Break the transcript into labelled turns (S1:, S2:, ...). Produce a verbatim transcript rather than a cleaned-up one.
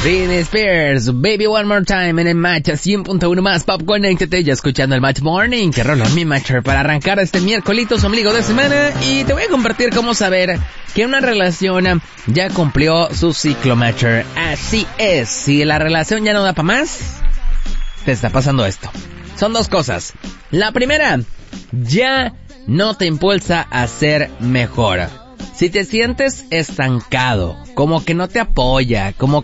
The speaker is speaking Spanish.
S1: Britney Spears, Baby One More Time en el Match cien punto uno más Pop, conéctate ya escuchando el Match Morning. Que rola mi Matcher para arrancar este miércolito ombligo de semana. Y te voy a compartir cómo saber que una relación ya cumplió su ciclo, Matcher. Así es, si la relación ya no da para más, te está pasando esto. Son dos cosas. La primera, ya no te impulsa a ser mejor. Si te sientes estancado, como que no te apoya, como